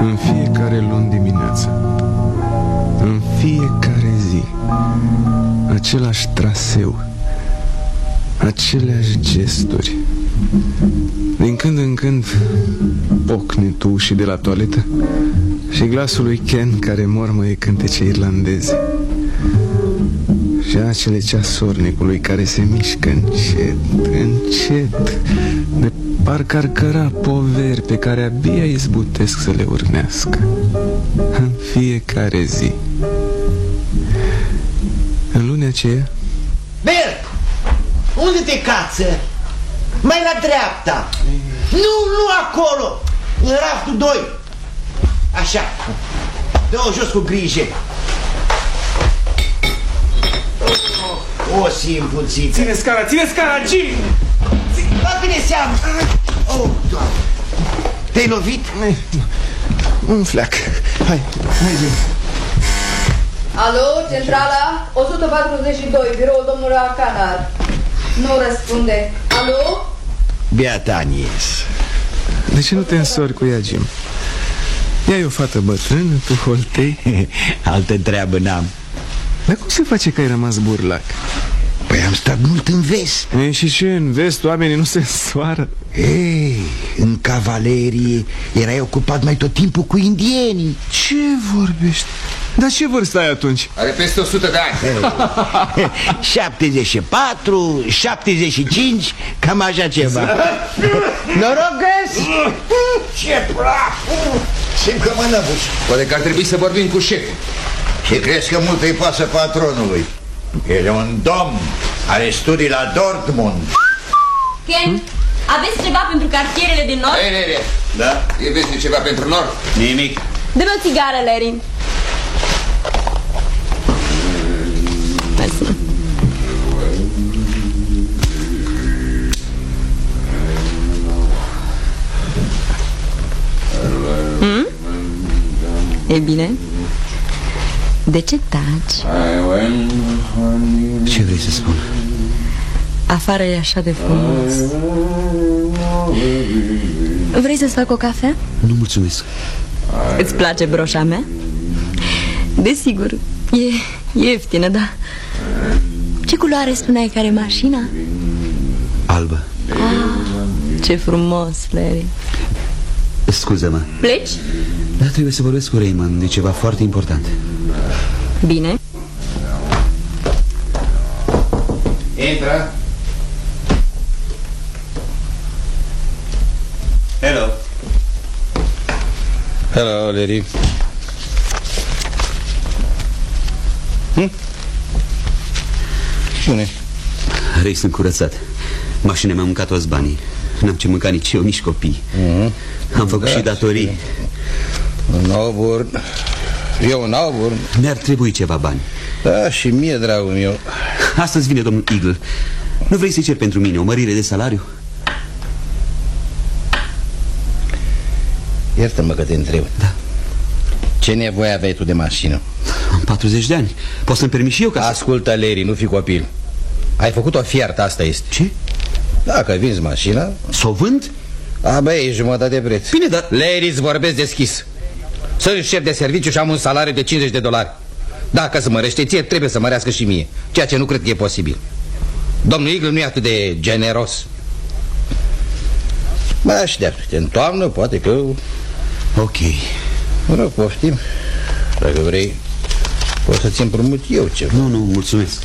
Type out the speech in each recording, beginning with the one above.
În fiecare luni dimineață, în fiecare zi, același traseu, aceleași gesturi. Din când în când pocnetul ușii de la toaletă și glasul lui Ken care mormăie cântece irlandeze. Și acele ceasornicului care se mișcă încet, încet, de parcă ar căra poveri pe care abia izbutesc să le urnească. În fiecare zi. În lunea aceea... Bert! Unde te cață? Mai la dreapta. Nu acolo. În raftul 2. Așa. Dă-o jos cu grijă. O simpuțiță. Ține scara, Jimmy! Bate-ne seama. Oh, Doamne. Te-ai lovit? Un fleac. Hai, Jimmy. Alo, centrala 142, biroul domnului Arcanar. Nu răspunde. Alo? Beata Anies. De ce nu te însori cu ea, Jim? Ea e o fată bătrână, tu holtei. Altă treabă n-am. Dar cum se face că ai rămas burlac? Păi am stat mult în vest. Și ce, în vest oamenii nu se însoară? Ei, în cavalerie erai ocupat mai tot timpul cu indienii. Ce vorbești? Dar ce vârstă ai atunci? Are peste 100 de ani. 74, 75, cam așa ceva. Noroc găs! Ce praf! Simt că mă năbuși. Poate că ar trebui să vorbim cu șeful. Și crezi că mult îi pasă patronului? El e un domn, are studii la Dortmund. Ken, aveți ceva pentru cartierele din nord? Ei, Da? vezi ceva pentru nord? Nimic. Dă-mi o țigară, Larry. Mersi. E bine? De ce taci? Ce vrei să spun? Afară e așa de frumos. Vrei să-ți fac o cafea? Nu mulțumesc. Îți place broșa mea? Desigur, e ieftină, da. Ce culoare spuneai că are mașina? Albă. Ce frumos, Larry. Scuză-mă. Pleci? Da, trebuie să vorbesc cu Raymond, e ceva foarte important. Bine. Intră. Hello. Hello, Larry. Bune. Ray, sunt curățat. Mașina mi-a mâncat toți banii. N-am ce mânca nici eu, nici copii. Am făcut și datorii. Un Auburn. Eu un Auburn. Mi-ar trebui ceva bani. Da, și mie, dragul meu. Astăzi vine domnul Eagle. Nu vrei să-i ceri pentru mine o mărire de salariu? Iartă-mă că te întreb. Da. Ce nevoie aveai tu de mașină? Am 40 de ani. Poți să-mi permiți și eu ca Ascultă, Larry, nu fi copil. Ai făcut o fiartă, asta este. Ce? Dacă vinzi mașina... S-o vând? Abia e jumătate de preț. Bine, dar... Larry, îți vorbesc deschis. Sunt șef de serviciu și am un salariu de $50. Dacă se mărește ție, trebuie să mărească și mie. Ceea ce nu cred că e posibil. Domnul Eagle nu e atât de generos. Mai așteaptă-te, în toamnă, poate că... Ok. Mă rog, poftim. Dacă vrei, pot să-ți împrumut eu ceva. Nu, mulțumesc.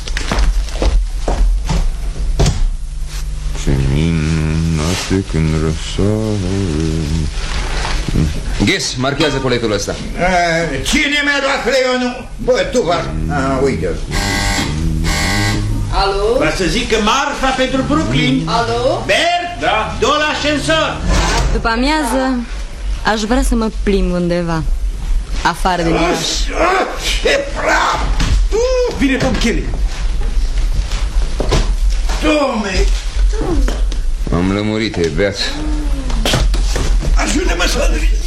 Ce minunate când răsare. Ghes, marchează coletul ăsta. Cine mi-a luat creionul? Bă, tu uite-o. Alo? Vreau să zic că marfa pentru Brooklyn. Alo? Bert, da. Du la ascensor. După amiază aș vrea să mă plimb undeva afară din oraș. Ce praf! Vine Tom Kelly. Tome! Am lămurit, e beat. Ajută-mă să